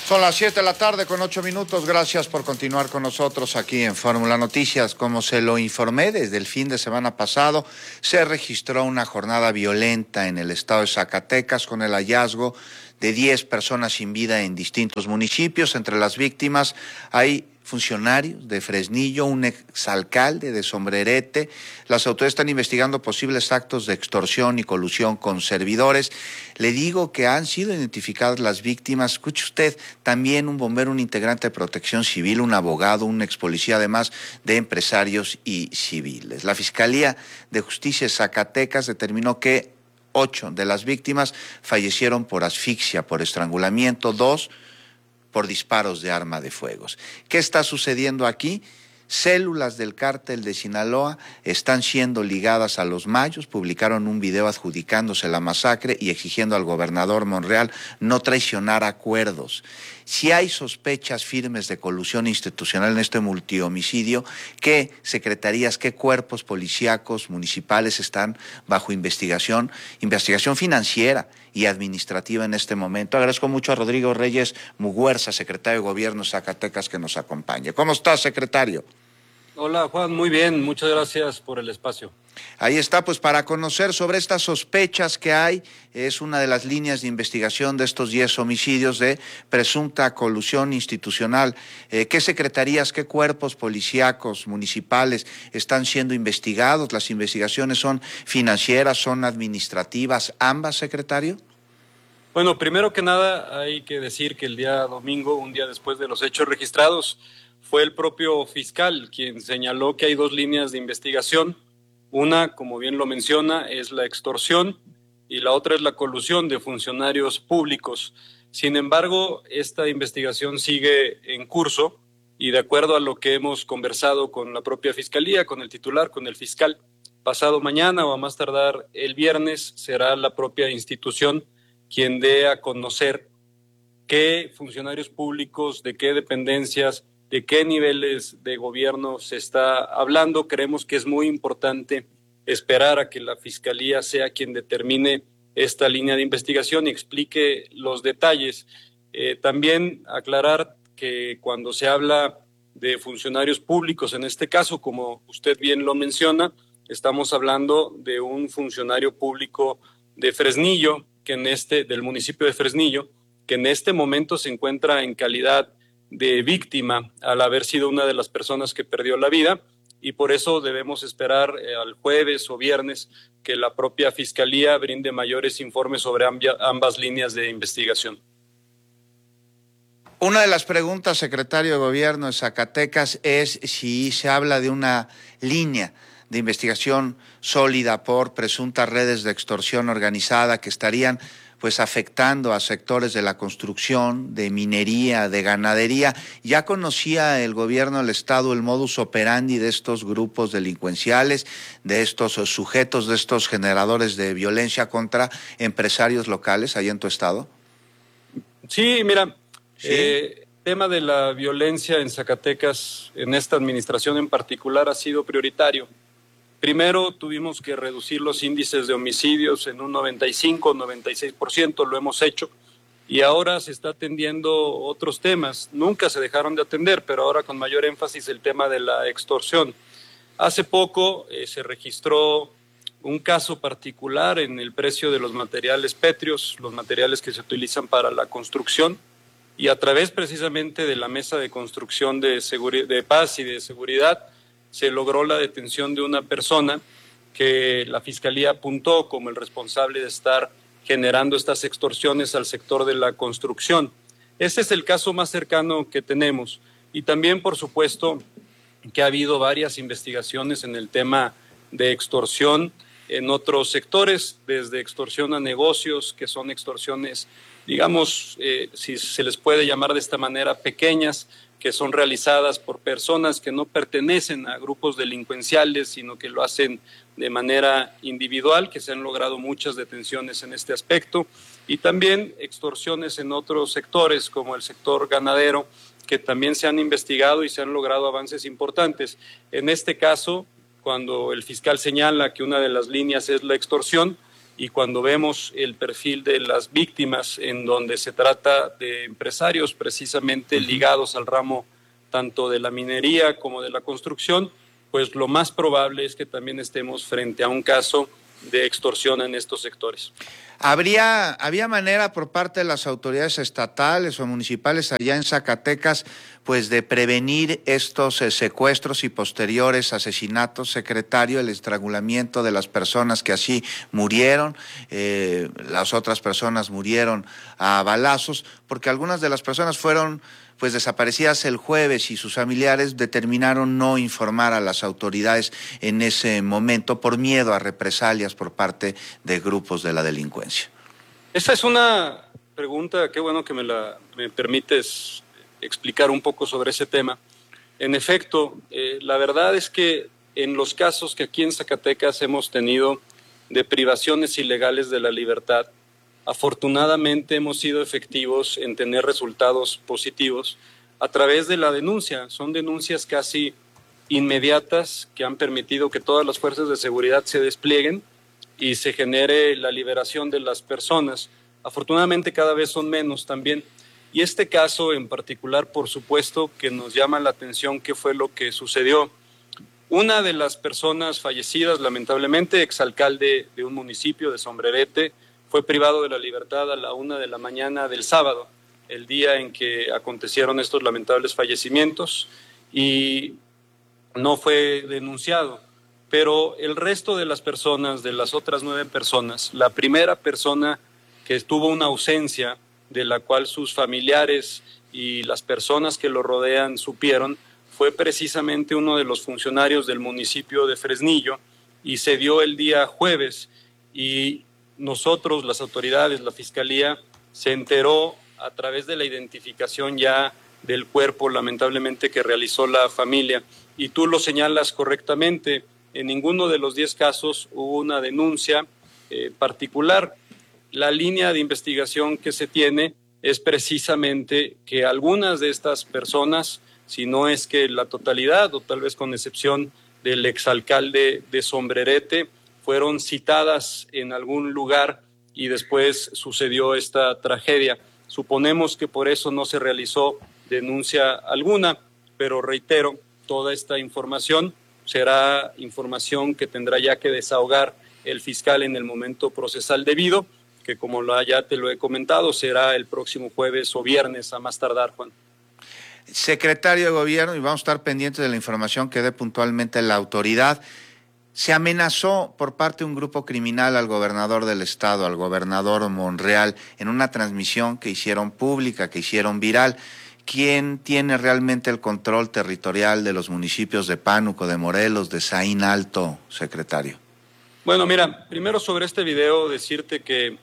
Son las 7 de la tarde con 8 minutos. Gracias por continuar con nosotros aquí en Fórmula Noticias. Como se lo informé, desde el fin de semana pasado se registró una jornada violenta en el estado de Zacatecas con el hallazgo de 10 personas sin vida en distintos municipios. Entre las víctimas hay funcionarios de Fresnillo, un exalcalde de Sombrerete. Las autoridades están investigando posibles actos de extorsión y colusión con servidores. Le digo que han sido identificadas las víctimas. Escuche usted, también un bombero, un integrante de Protección Civil, un abogado, un ex policía, además de empresarios y civiles. La Fiscalía de Justicia de Zacatecas determinó que 8 de las víctimas fallecieron por asfixia, por estrangulamiento, 2 por disparos de arma de fuego. ¿Qué está sucediendo aquí? Células del cártel de Sinaloa están siendo ligadas a los Mayos, publicaron un video adjudicándose la masacre y exigiendo al gobernador Monreal no traicionar acuerdos. Si hay sospechas firmes de colusión institucional en este multihomicidio, ¿qué secretarías, qué cuerpos policíacos municipales están bajo investigación financiera y administrativa en este momento? Agradezco mucho a Rodrigo Reyes Muguerza, secretario de Gobierno de Zacatecas, que nos acompañe. ¿Cómo está, secretario? Hola, Juan, muy bien, muchas gracias por el espacio. Ahí está, pues para conocer sobre estas sospechas que hay, es una de las líneas de investigación de estos 10 homicidios de presunta colusión institucional. ¿Qué secretarías, qué cuerpos policíacos, municipales están siendo investigados? ¿Las investigaciones son financieras, son administrativas, ambas, secretario? Bueno, primero que nada hay que decir que el día domingo, un día después de los hechos registrados, fue el propio fiscal quien señaló que hay 2 líneas de investigación. Una, como bien lo menciona, es la extorsión y la otra es la colusión de funcionarios públicos. Sin embargo, esta investigación sigue en curso y de acuerdo a lo que hemos conversado con la propia Fiscalía, con el titular, con el fiscal, pasado mañana o a más tardar el viernes será la propia institución quien dé a conocer qué funcionarios públicos, de qué dependencias, de qué niveles de gobierno se está hablando. Creemos que es muy importante esperar a que la Fiscalía sea quien determine esta línea de investigación y explique los detalles. También aclarar que cuando se habla de funcionarios públicos, en este caso, como usted bien lo menciona, estamos hablando de un funcionario público de Fresnillo, del municipio de Fresnillo, que en este momento se encuentra en calidad de víctima al haber sido una de las personas que perdió la vida, y por eso debemos esperar al jueves o viernes que la propia Fiscalía brinde mayores informes sobre ambas líneas de investigación. Una de las preguntas, secretario de Gobierno de Zacatecas, es si se habla de una línea de investigación sólida por presuntas redes de extorsión organizada que estarían pues afectando a sectores de la construcción, de minería, de ganadería. ¿Ya conocía el gobierno del estado el modus operandi de estos grupos delincuenciales, de estos sujetos, de estos generadores de violencia contra empresarios locales allá en tu estado? Sí, mira, el tema de la violencia en Zacatecas, en esta administración en particular, ha sido prioritario. Primero tuvimos que reducir los índices de homicidios en un 95-96%, lo hemos hecho, y ahora se está atendiendo otros temas. Nunca se dejaron de atender, pero ahora con mayor énfasis el tema de la extorsión. Hace poco se registró un caso particular en el precio de los materiales pétreos, los materiales que se utilizan para la construcción, y a través precisamente de la Mesa de Construcción de Paz y de Seguridad, se logró la detención de una persona que la Fiscalía apuntó como el responsable de estar generando estas extorsiones al sector de la construcción. Este es el caso más cercano que tenemos. Y también, por supuesto, que ha habido varias investigaciones en el tema de extorsión en otros sectores, desde extorsión a negocios, que son extorsiones, digamos, si se les puede llamar de esta manera, pequeñas, que son realizadas por personas que no pertenecen a grupos delincuenciales, sino que lo hacen de manera individual, que se han logrado muchas detenciones en este aspecto, y también extorsiones en otros sectores, como el sector ganadero, que también se han investigado y se han logrado avances importantes. En este caso, cuando el fiscal señala que una de las líneas es la extorsión, y cuando vemos el perfil de las víctimas, en donde se trata de empresarios precisamente ligados al ramo tanto de la minería como de la construcción, pues lo más probable es que también estemos frente a un caso de extorsión en estos sectores. ¿Había manera por parte de las autoridades estatales o municipales allá en Zacatecas, pues de prevenir estos secuestros y posteriores asesinatos, secretario, el estrangulamiento de las personas que así murieron, las otras personas murieron a balazos, porque algunas de las personas fueron pues desaparecidas el jueves y sus familiares determinaron no informar a las autoridades en ese momento por miedo a represalias por parte de grupos de la delincuencia? Esa es una pregunta, qué bueno que me permites explicar un poco sobre ese tema. En efecto, la verdad es que en los casos que aquí en Zacatecas hemos tenido de privaciones ilegales de la libertad, afortunadamente hemos sido efectivos en tener resultados positivos a través de la denuncia. Son denuncias casi inmediatas que han permitido que todas las fuerzas de seguridad se desplieguen y se genere la liberación de las personas. Afortunadamente cada vez son menos también. Y este caso en particular, por supuesto, que nos llama la atención qué fue lo que sucedió. Una de las personas fallecidas, lamentablemente, exalcalde de un municipio de Sombrerete, fue privado de la libertad a la 1 de la mañana del sábado, el día en que acontecieron estos lamentables fallecimientos, y no fue denunciado. Pero el resto de las personas, de las otras 9 personas, la primera persona que tuvo una ausencia de la cual sus familiares y las personas que lo rodean supieron, fue precisamente uno de los funcionarios del municipio de Fresnillo, y se dio el día jueves, y nosotros, las autoridades, la Fiscalía, se enteró a través de la identificación ya del cuerpo, lamentablemente, que realizó la familia. Y tú lo señalas correctamente, en ninguno de los 10 casos hubo una denuncia particular. La línea de investigación que se tiene es precisamente que algunas de estas personas, si no es que la totalidad, o tal vez con excepción del exalcalde de Sombrerete, fueron citadas en algún lugar y después sucedió esta tragedia. Suponemos que por eso no se realizó denuncia alguna, pero reitero, toda esta información será información que tendrá ya que desahogar el fiscal en el momento procesal debido, que como ya te lo he comentado, será el próximo jueves o viernes a más tardar, Juan. Secretario de Gobierno, y vamos a estar pendientes de la información que dé puntualmente la autoridad. Se amenazó por parte de un grupo criminal al gobernador del estado, al gobernador Monreal, en una transmisión que hicieron pública, que hicieron viral. ¿Quién tiene realmente el control territorial de los municipios de Pánuco, de Morelos, de Zaín Alto, secretario? Bueno, mira, primero sobre este video decirte que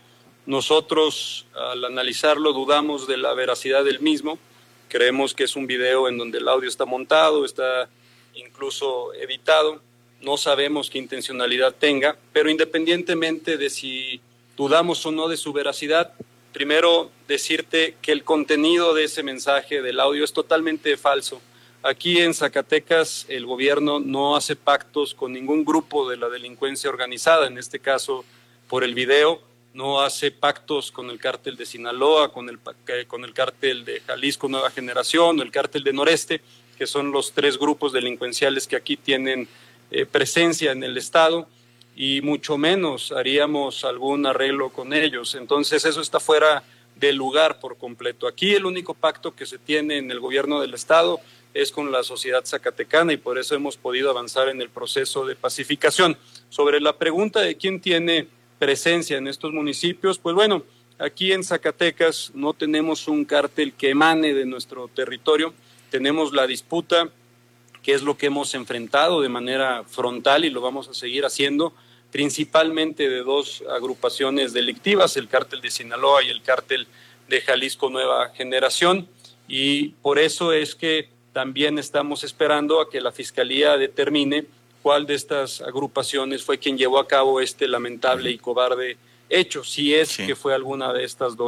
nosotros al analizarlo dudamos de la veracidad del mismo. Creemos que es un video en donde el audio está montado, está incluso editado. No sabemos qué intencionalidad tenga, pero independientemente de si dudamos o no de su veracidad, primero decirte que el contenido de ese mensaje del audio es totalmente falso. Aquí en Zacatecas el gobierno no hace pactos con ningún grupo de la delincuencia organizada, en este caso por el video, no hace pactos con el cártel de Sinaloa, con el cártel de Jalisco Nueva Generación o el cártel de Noreste, que son los 3 grupos delincuenciales que aquí tienen presencia en el estado, y mucho menos haríamos algún arreglo con ellos. Entonces eso está fuera de lugar por completo. Aquí el único pacto que se tiene en el gobierno del estado es con la sociedad zacatecana, y por eso hemos podido avanzar en el proceso de pacificación. Sobre la pregunta de quién tiene presencia en estos municipios, pues bueno, aquí en Zacatecas no tenemos un cártel que emane de nuestro territorio, tenemos la disputa, que es lo que hemos enfrentado de manera frontal y lo vamos a seguir haciendo, principalmente de 2 agrupaciones delictivas, el cártel de Sinaloa y el cártel de Jalisco Nueva Generación, y por eso es que también estamos esperando a que la Fiscalía determine cuál de estas agrupaciones fue quien llevó a cabo este lamentable y cobarde hecho, si es que fue alguna de estas 2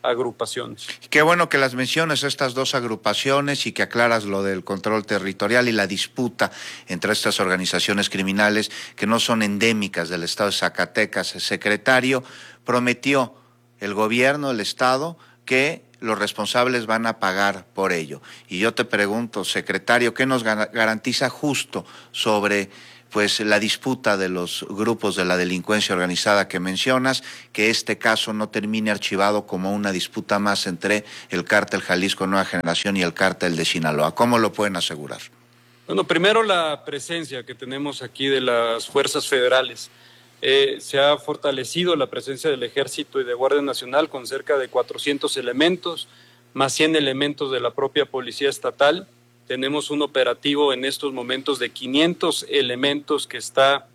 agrupaciones. Qué bueno que las menciones, estas dos agrupaciones, y que aclaras lo del control territorial y la disputa entre estas organizaciones criminales que no son endémicas del estado de Zacatecas. El secretario prometió, el gobierno, el estado, que los responsables van a pagar por ello. Y yo te pregunto, secretario, ¿qué nos garantiza justo sobre pues la disputa de los grupos de la delincuencia organizada que mencionas, que este caso no termine archivado como una disputa más entre el cártel Jalisco Nueva Generación y el cártel de Sinaloa? ¿Cómo lo pueden asegurar? Bueno, primero la presencia que tenemos aquí de las fuerzas federales. Se ha fortalecido la presencia del Ejército y de Guardia Nacional con cerca de 400 elementos, más 100 elementos de la propia Policía Estatal. Tenemos un operativo en estos momentos de 500 elementos que está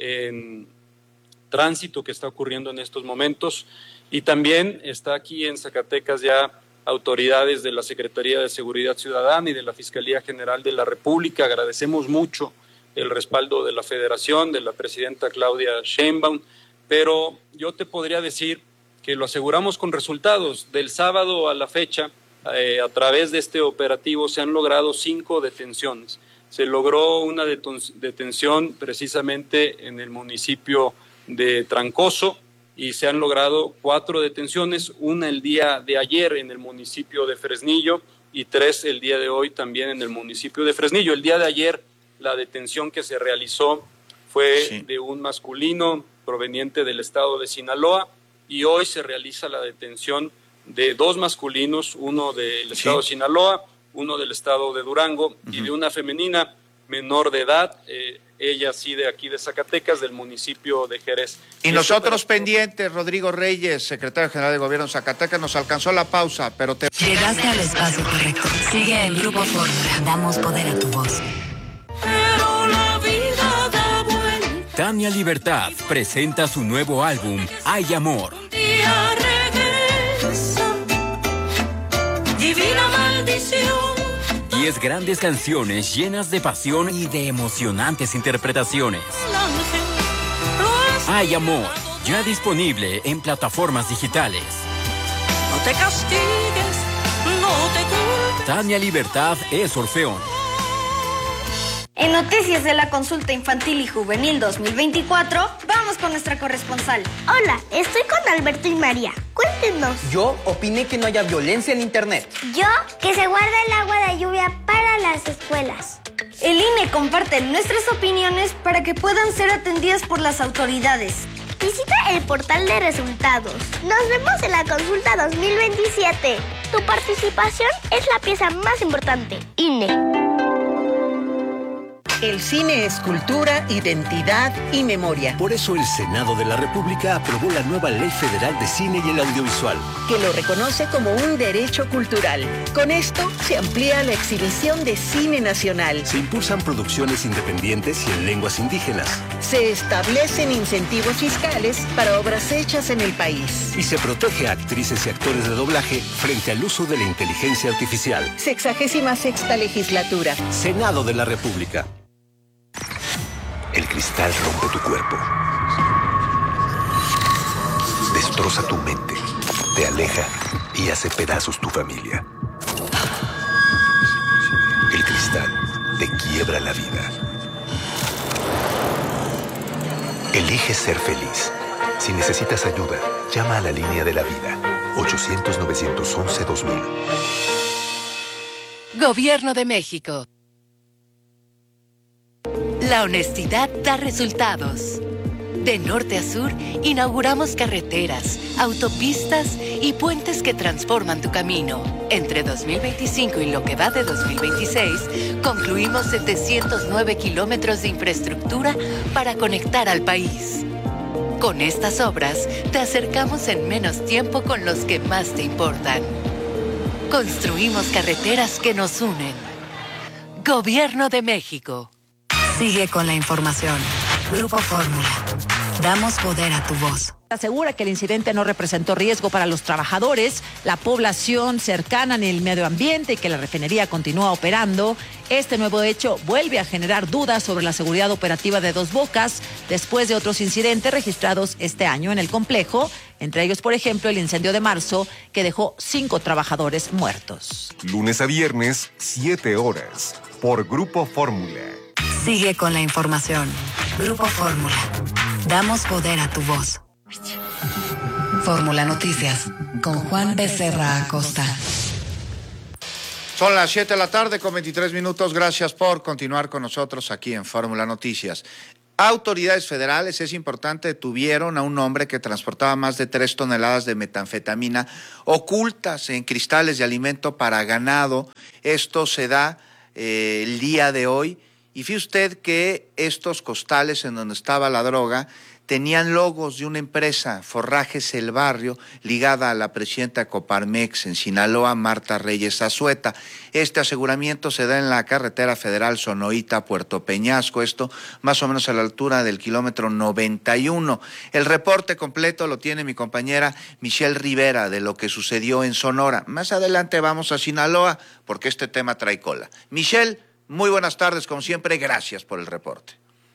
en tránsito, que está ocurriendo en estos momentos. Y también está aquí en Zacatecas ya autoridades de la Secretaría de Seguridad Ciudadana y de la Fiscalía General de la República. Agradecemos mucho el respaldo de la Federación, de la presidenta Claudia Sheinbaum, pero yo te podría decir que lo aseguramos con resultados. Del sábado a la fecha, a través de este operativo se han logrado 5 detenciones. Se logró una detención precisamente en el municipio de Trancoso y se han logrado 4 detenciones, una el día de ayer en el municipio de Fresnillo y 3 el día de hoy también en el municipio de Fresnillo. El día de ayer la detención que se realizó fue de un masculino proveniente del estado de Sinaloa y hoy se realiza la detención de 2 masculinos, uno del estado de Sinaloa, uno del estado de Durango y de una femenina menor de edad, ella sí de aquí de Zacatecas, del municipio de Jerez. Y nosotros pendientes, Rodrigo Reyes, secretario general de Gobierno de Zacatecas, nos alcanzó la pausa, pero te... Llegaste al espacio correcto. Sigue en Grupo Fórmula. Damos poder a tu voz. Pero la vida da vuelta. Tania Libertad presenta su nuevo álbum, Hay Amor. Un día regresa, divina maldición. 10 grandes canciones llenas de pasión y de emocionantes interpretaciones. Hay Amor, ya disponible en plataformas digitales. No te castigues, no te culpes. Tania Libertad es Orfeón. En Noticias de la Consulta Infantil y Juvenil 2024, vamos con nuestra corresponsal. Hola, estoy con Alberto y María. Cuéntenos. Yo opiné que no haya violencia en Internet. Yo, que se guarde el agua de lluvia para las escuelas. El INE comparte nuestras opiniones para que puedan ser atendidas por las autoridades. Visita el portal de resultados. Nos vemos en la Consulta 2027. Tu participación es la pieza más importante. INE. El cine es cultura, identidad y memoria. Por eso el Senado de la República aprobó la nueva Ley Federal de Cine y el Audiovisual, que lo reconoce como un derecho cultural. Con esto se amplía la exhibición de cine nacional. Se impulsan producciones independientes y en lenguas indígenas. Se establecen incentivos fiscales para obras hechas en el país. Y se protege a actrices y actores de doblaje frente al uso de la inteligencia artificial. 66ª legislatura. Senado de la República. El cristal rompe tu cuerpo, destroza tu mente, te aleja y hace pedazos tu familia. El cristal te quiebra la vida. Elige ser feliz. Si necesitas ayuda, llama a la línea de la vida, 800-911-2000. Gobierno de México. La honestidad da resultados. De norte a sur, inauguramos carreteras, autopistas y puentes que transforman tu camino. Entre 2025 y lo que va de 2026, concluimos 709 kilómetros de infraestructura para conectar al país. Con estas obras, te acercamos en menos tiempo con los que más te importan. Construimos carreteras que nos unen. Gobierno de México. Sigue con la información. Grupo Fórmula. Damos poder a tu voz. Asegura que el incidente no representó riesgo para los trabajadores, la población cercana ni el medio ambiente y que la refinería continúa operando. Este nuevo hecho vuelve a generar dudas sobre la seguridad operativa de Dos Bocas después de otros incidentes registrados este año en el complejo, entre ellos, por ejemplo, el incendio de marzo que dejó 5 trabajadores muertos. Lunes a viernes, 7 horas, por Grupo Fórmula. Sigue con la información. Grupo Fórmula. Damos poder a tu voz. Fórmula Noticias, con Juan Becerra Acosta. Son las 7 de la tarde con 23 minutos. Gracias por continuar con nosotros aquí en Fórmula Noticias. Autoridades federales, es importante, detuvieron a un hombre que transportaba más de 3 toneladas de metanfetamina ocultas en cristales de alimento para ganado. Esto se da el día de hoy. Y fíjese usted que estos costales en donde estaba la droga tenían logos de una empresa, Forrajes El Barrio, ligada a la presidenta de Coparmex en Sinaloa, Marta Reyes Azueta. Este aseguramiento se da en la carretera federal Sonoita-Puerto Peñasco, esto más o menos a la altura del kilómetro 91. El reporte completo lo tiene mi compañera Michelle Rivera de lo que sucedió en Sonora. Más adelante vamos a Sinaloa porque este tema trae cola. Michelle, muy buenas tardes, como siempre, gracias por el reporte.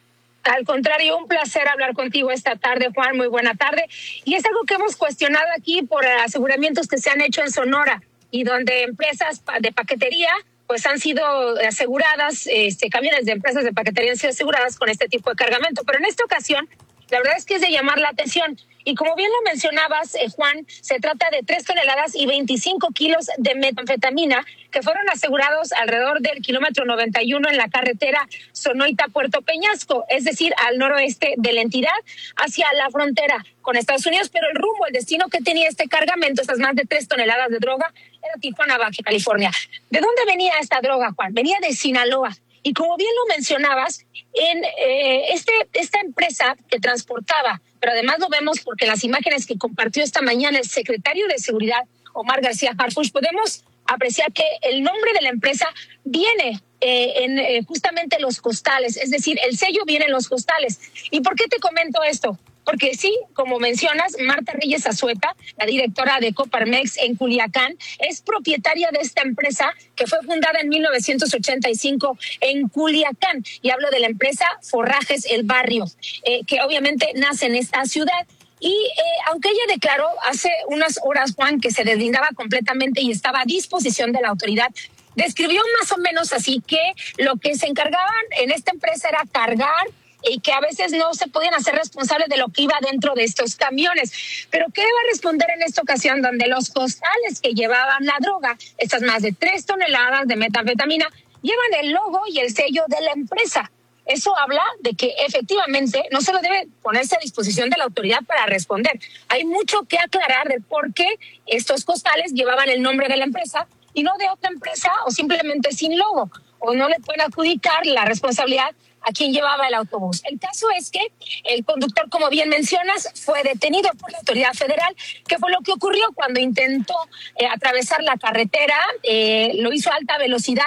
Al contrario, un placer hablar contigo esta tarde, Juan, muy buena tarde. Y es algo que hemos cuestionado aquí por aseguramientos que se han hecho en Sonora y donde empresas de paquetería pues han sido aseguradas, camiones de empresas de paquetería han sido aseguradas con este tipo de cargamento. Pero en esta ocasión, la verdad es que es de llamar la atención. Y como bien lo mencionabas, Juan, se trata de 3 toneladas y 25 kilos de metanfetamina que fueron asegurados alrededor del kilómetro 91 en la carretera Sonoita-Puerto Peñasco, es decir, al noroeste de la entidad, hacia la frontera con Estados Unidos. Pero el rumbo, el destino que tenía este cargamento, estas más de 3 toneladas de droga, era Tijuana, Baja California. ¿De dónde venía esta droga, Juan? Venía de Sinaloa. Y como bien lo mencionabas, en esta empresa que transportaba, pero además lo vemos porque las imágenes que compartió esta mañana el secretario de Seguridad, Omar García Harfuch, podemos apreciar que el nombre de la empresa viene en justamente los costales, es decir, el sello viene en los costales. ¿Y por qué te comento esto? Porque sí, como mencionas, Marta Reyes Azueta, la directora de Coparmex en Culiacán, es propietaria de esta empresa que fue fundada en 1985 en Culiacán. Y hablo de la empresa Forrajes El Barrio, que obviamente nace en esta ciudad. Y aunque ella declaró hace unas horas, Juan, que se deslindaba completamente y estaba a disposición de la autoridad, describió más o menos así que lo que se encargaban en esta empresa era cargar y que a veces no se podían hacer responsables de lo que iba dentro de estos camiones. Pero ¿qué va a responder en esta ocasión donde los costales que llevaban la droga, estas más de 3 toneladas de metanfetamina, llevan el logo y el sello de la empresa? Eso habla de que efectivamente no se lo debe ponerse a disposición de la autoridad para responder. Hay mucho que aclarar de por qué estos costales llevaban el nombre de la empresa y no de otra empresa o simplemente sin logo, o no le pueden adjudicar la responsabilidad a quien llevaba el autobús. El caso es que el conductor, como bien mencionas, fue detenido por la autoridad federal, que fue lo que ocurrió cuando intentó atravesar la carretera, lo hizo a alta velocidad,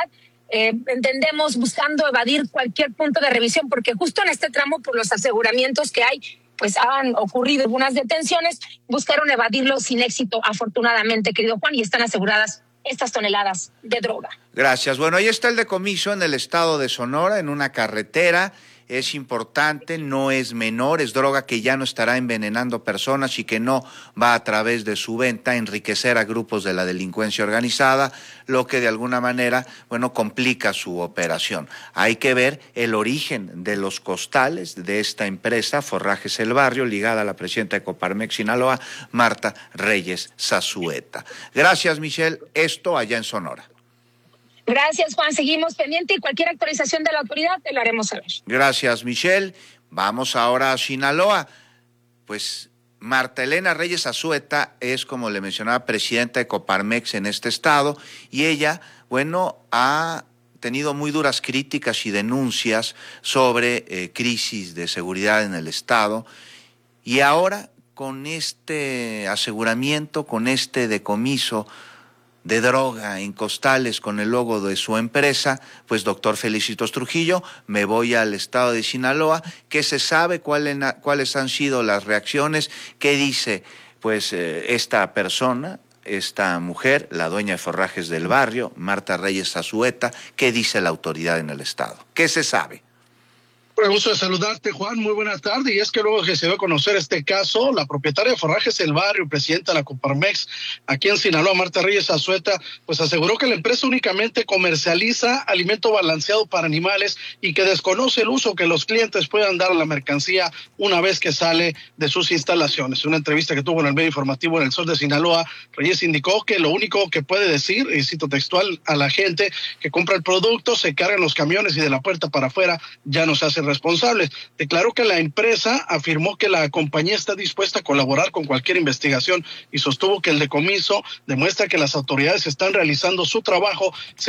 entendemos buscando evadir cualquier punto de revisión, porque justo en este tramo, por los aseguramientos que hay, pues han ocurrido algunas detenciones, buscaron evadirlo sin éxito, afortunadamente, querido Juan, y están aseguradas estas toneladas de droga. Gracias. Bueno, ahí está el decomiso en el estado de Sonora, en una carretera. Es importante, no es menor, es droga que ya no estará envenenando personas y que no va a través de su venta a enriquecer a grupos de la delincuencia organizada, lo que de alguna manera, bueno, complica su operación. Hay que ver el origen de los costales de esta empresa, Forrajes El Barrio, ligada a la presidenta de Coparmex Sinaloa, Marta Reyes Azueta. Gracias, Michelle. Esto allá en Sonora. Gracias, Juan. Seguimos pendiente y cualquier actualización de la autoridad te la haremos saber. Gracias, Michelle. Vamos ahora a Sinaloa. Pues Marta Elena Reyes Azueta es, como le mencionaba, presidenta de Coparmex en este estado y ella, bueno, ha tenido muy duras críticas y denuncias sobre crisis de seguridad en el estado y ahora con este aseguramiento, con este decomiso, de droga en costales con el logo de su empresa, pues doctor Felicitos Trujillo, me voy al estado de Sinaloa. ¿Qué se sabe? ¿Cuáles han sido las reacciones? ¿Qué dice pues esta persona, esta mujer, la dueña de forrajes del barrio, Marta Reyes Azueta? ¿Qué dice la autoridad en el estado? ¿Qué se sabe? Un gusto de saludarte, Juan. Muy buena tarde. Y es que luego que se dio a conocer este caso, la propietaria de Forrajes El Barrio, presidenta de la Coparmex, aquí en Sinaloa, Marta Reyes Azueta, pues aseguró que la empresa únicamente comercializa alimento balanceado para animales y que desconoce el uso que los clientes puedan dar a la mercancía una vez que sale de sus instalaciones. En una entrevista que tuvo en el medio informativo en El Sol de Sinaloa, Reyes indicó que lo único que puede decir, y cito textual, a la gente que compra el producto, se carga en los camiones y de la puerta para afuera ya no se hace responsables. Declaró que la empresa afirmó que la compañía está dispuesta a colaborar con cualquier investigación y sostuvo que el decomiso demuestra que las autoridades están realizando su trabajo.